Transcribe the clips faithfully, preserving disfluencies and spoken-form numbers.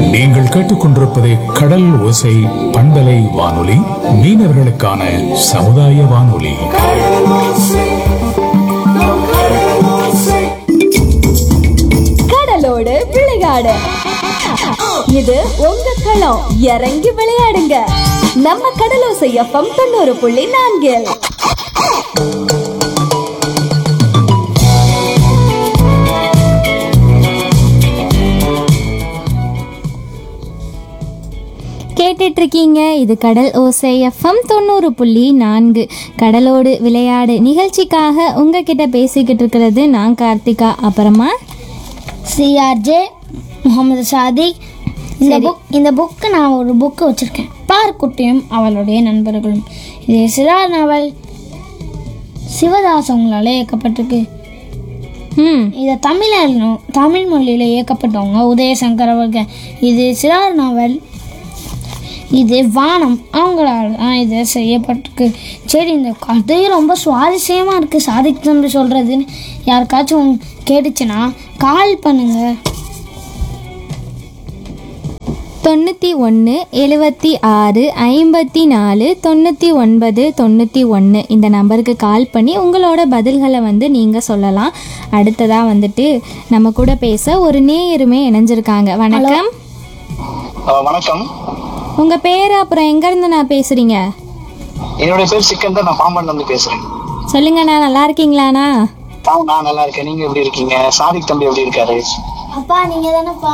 நீங்கள் கேட்டுக்கொண்டிருப்பது கடல் ஓசை பண்பலை வானொலி, மீனவர்களுக்கான சமுதாய வானொலி. கடலோடு விளையாடு, இது உங்க களம். இறங்கி விளையாடுங்க, நம்ம கடலோசை எஃப்எம் தொண்ணூறு புள்ளி நான்கில். கேட்டுட்டு இருக்கீங்க, இது கடல் ஓசை எஃப்எம் தொண்ணூறு புள்ளி நான்கு. கடலோடு விளையாடு நிகழ்ச்சிக்காக உங்ககிட்ட பேசிக்கிட்டு இருக்கிறது நான் கார்த்திகா, அப்புறமா சிஆர்ஜே முகமது சாதிக். இந்த புக் இந்த புக்கு நான் ஒரு புக்கு வச்சுருக்கேன், பார்க்குட்டியும் அவளுடைய நண்பர்களும். இது சிறார் நாவல், சிவதாஸ் அவங்களால இயக்கப்பட்டிருக்கு. ம் இதை தமிழில் தமிழ் மொழியில் இயக்கப்பட்டவங்க உதயசங்கர் அவர்கள். இது சிறார் நாவல், இது வானம் அவங்களால தான் இது செய்யப்பட்டிருக்கு. சரி, இந்த கதை ரொம்ப சுவாரஸ்யமாக இருக்குது சாதிக் தம்பி சொல்கிறதுன்னு யாருக்காச்சும் கேட்டுச்சுன்னா கால் பண்ணுங்கள். தொண்ணூற்றி ஒன்று எழுபத்தி ஆறு ஐம்பத்தி நாலு தொண்ணூற்றி ஒன்பது தொண்ணூற்றி ஒன்று இந்த நம்பருக்கு கால் பண்ணி உங்களோட பதில்களை வந்து நீங்கள் சொல்லலாம். அடுத்ததாக வந்துட்டு நம்ம கூட பேச ஒரு நேயருமே இணைஞ்சிருக்காங்க. வணக்கம். வணக்கம். உங்கள் பேர், அப்புறம் எங்கேருந்து நான் பேசுகிறீங்க? என்னுடைய பேர் சிக்கந்தர், நான் பாம்பன்ல இருந்து பேசுறேன். சொல்லுங்கண்ணா, நல்லா இருக்கீங்களாண்ணா? நான் நல்லா இருக்கேன், நீங்க எப்படி இருக்கீங்க? சாதிக் தம்பி எப்படி இருக்காரு? அப்பா நீங்கள் தானேப்பா?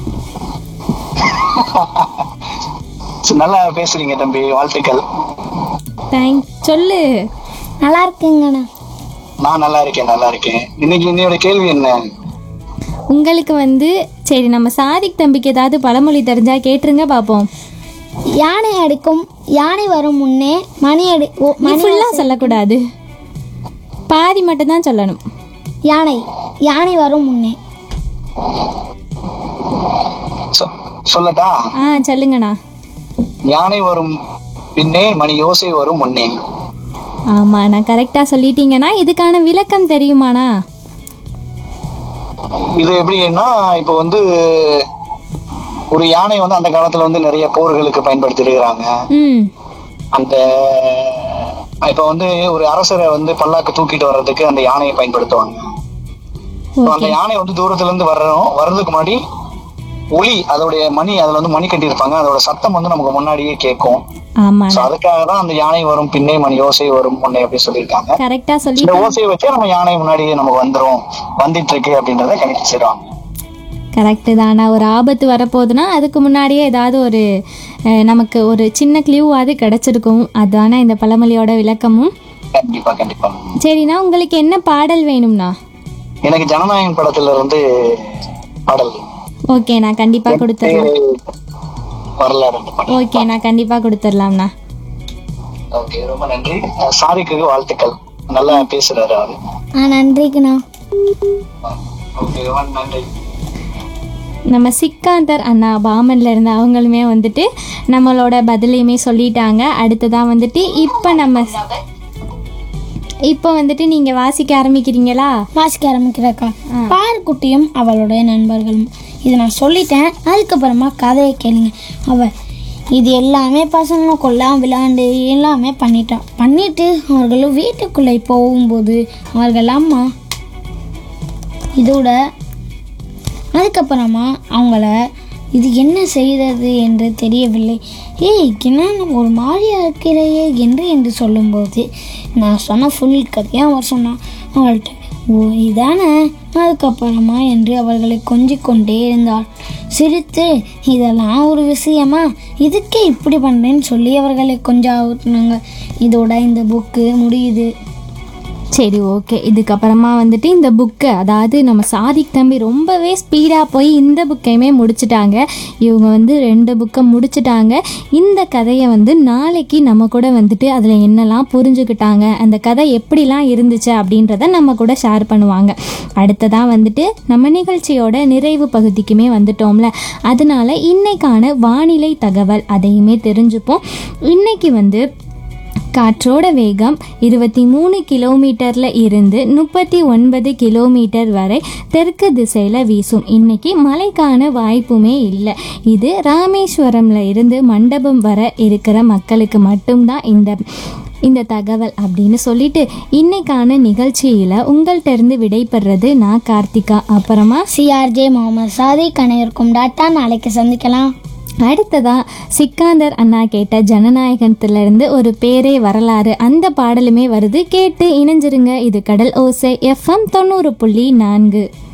நல்லா பேசுறீங்க தம்பி, வாழ்த்துக்கள். தேங்க் சொல்லு. நல்லா இருக்குங்கண்ணா. நான் நல்லா இருக்கேன் நல்லா இருக்கேன். இன்னைக்கு என்னோட கேள்வி என்ன? உங்களுக்கு வந்து சரி, நம்ம சாதிக் தம்பிக்கு ஏதாவது பழமொழி தெரிஞ்சா கேட்டுருங்க பார்ப்போம். யானை அடிக்கும் யானை வரும் முன்னே மணி அடி மணி ஃபுல்லாக சொல்லக்கூடாது, பாதி மட்டும்தான் சொல்லணும். யானை யானை வரும் முன்னே. சொல்லட்டா? ஆ சொல்லுங்கண்ணா. யானை வரும் பின்னே மணி யோசை வரும் முன்னே. ஆமாம், நான் கரெக்டாக சொல்லிட்டீங்கன்னா இதுக்கான விளக்கம் தெரியுமாண்ணா? இது எப்படின்னா, இப்போ வந்து ஒரு யானை வந்து அந்த காலத்துல வந்து நிறைய போர்களுக்கு பயன்படுத்தி இருக்கிறாங்க. ம் அந்த இப்ப வந்து ஒரு அரசரை வந்து பல்லாக்கு தூக்கிட்டு வர்றதுக்கு அந்த யானையை பயன்படுத்துவாங்க. அந்த யானை வந்து தூரத்துல இருந்து வர்றோம் வர்றதுக்கு முன்னாடி ஒளி, அதோடைய மணி, அதுல வந்து மணி கட்டி இருப்பாங்க, அதோட சத்தம் வந்து நமக்கு முன்னாடியே கேட்கும். ஆமாம், அதுக்காக தான் அந்த யானை வரும் பின்னே மணி யோசை வரும் முன்னே அப்படி சொல்லியிருக்காங்க. கரெக்டா சொல்லி இந்த ஓசையை வச்சே நம்ம யானை முன்னாடியே நமக்கு வந்துரும், வந்துட்டு இருக்கு அப்படின்றத கணிச்சிடுவாங்க. கரெக்டு தானா. ஒரு ஆபத்து வரப்போகுதுன்னா அதுக்கு முன்னாடியே ஏதாவது ஒரு நமக்கு ஒரு சின்ன கிளியூவாது கிடைச்சிருக்கும். அதுதானே இந்த பழமொழியோட விளக்கமும். கண்டிப்பா கண்டிப்பா. சரிண்ணா, உங்களுக்கு என்ன பாடல் வேணும்ண்ணா? எனக்கு ஜனநாயகம் படத்துல இருந்து பாடல். ஓகே, நான் கண்டிப்பா கொடுத்துடலாம். வரலாறு. ஓகே, நான் கண்டிப்பா கொடுத்துடலாம்ண்ணா. ஓகே, ரொம்ப நன்றி. சாதிக்கு வாழ்த்துக்கள், நல்லா பேசுறாரு அவரு. ஆ நன்றிக்குண்ணா. ஓகே, நன்றி. நம்ம சிக்காந்தர் அண்ணா பாமன்ல இருந்து அவங்களுமே வந்துட்டு நம்மளோட பதிலையுமே சொல்லிட்டாங்க. அடுத்ததான் வந்துட்டு இப்போ நம்ம இப்போ வந்துட்டு நீங்க வாசிக்க ஆரம்பிக்கிறீங்களா? வாசிக்க ஆரம்பிக்கிறக்கா. பார்க்குட்டியும் அவளுடைய நண்பர்களும். இதை நான் சொல்லிட்டேன், அதுக்கப்புறமா கதையை கேளுங்க. அவ இது எல்லாமே பசங்க கொல்லாம் விளையாண்டு எல்லாமே பண்ணிட்டான். பண்ணிட்டு அவர்களும் வீட்டுக்குள்ளே போகும்போது அவர்கள் அம்மா இதோட அதுக்கப்புறமா அவங்கள இது என்ன செய்தது என்று தெரியவில்லை. ஏய் என்ன ஒரு மாதிரியா இருக்கிறையே என்று என்று சொல்லும்போது நான் சொன்ன ஃபுல் கதையாக அவர் சொன்னான் அவள்கிட்ட. ஓ இதானே. அதுக்கப்புறமா என்று அவர்களை கொஞ்சிக் கொண்டே இருந்தாள். சிரித்து இதெல்லாம் ஒரு விஷயமா, இதுக்கே இப்படி பண்ணுறேன்னு சொல்லி அவர்களை கொஞ்சம் ஊட்டினாங்க. இதோட இந்த புக்கு முடியுது. சரி, ஓகே. இதுக்கப்புறமா வந்துட்டு இந்த புக்கை, அதாவது நம்ம சாதிக் தம்பி ரொம்பவே ஸ்பீடாக போய் இந்த புக்கையுமே முடிச்சிட்டாங்க. இவங்க வந்து ரெண்டு புக்கை முடிச்சிட்டாங்க. இந்த கதையை வந்து நாளைக்கு நம்ம கூட வந்துட்டு அதில் என்னெல்லாம் புரிஞ்சுக்கிட்டாங்க, அந்த கதை எப்படிலாம் இருந்துச்சு அப்படின்றத நம்ம கூட ஷேர் பண்ணுவாங்க. அடுத்ததாக வந்துட்டு நம்ம நிகழ்ச்சியோட நிறைவு பகுதிக்குமே வந்துட்டோம்ல, அதனால இன்னைக்கான வானிலை தகவல் அதையுமே தெரிஞ்சுப்போம். இன்னைக்கு வந்து காற்றோட வேகம் இருபத்தி மூணு கிலோமீட்டர்ல இருந்து முப்பத்தி ஒன்பது கிலோமீட்டர் வரை தெற்கு திசையில வீசும். இன்னைக்கு மழைக்கான வாய்ப்புமே இல்லை. இது ராமேஸ்வரம்ல இருந்து மண்டபம் வர இருக்கிற மக்களுக்கு மட்டும்தான் இந்த இந்த தகவல் அப்படின்னு சொல்லிட்டு இன்னைக்கான நிகழ்ச்சியில உங்கள்கிட்ட இருந்து விடைபெறது நான் கார்த்திகா. அப்புறமா சிஆர்ஜே முகமது சாதிக் அனைவருக்கும் டாட்டா. நாளைக்கு சந்திக்கலாம். அடுத்ததா சிக்காந்தர் அண்ணா கேட்ட ஜனநாயகத்துல இருந்து ஒரு பேரே வரலாறு அந்த பாடலுமே வருது. கேட்டு இணைஞ்சிருங்க. இது கடல் ஓசை எஃப்எம் தொண்ணூறு புள்ளி நான்கு.